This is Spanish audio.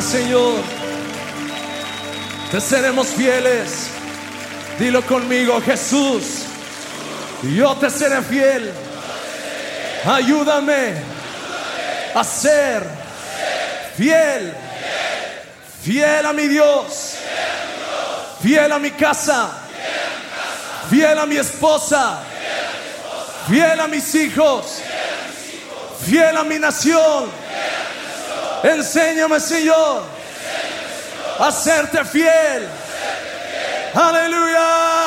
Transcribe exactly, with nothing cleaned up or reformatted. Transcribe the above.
Señor. Te seremos fieles. Dilo conmigo, Jesús, yo te seré fiel. Ayúdame a ser fiel. Fiel a mi Dios. Fiel a mi casa. Fiel a mi esposa. Fiel a mis hijos. Fiel a mi nación. Enséñame, Señor, a serte fiel. Aleluya.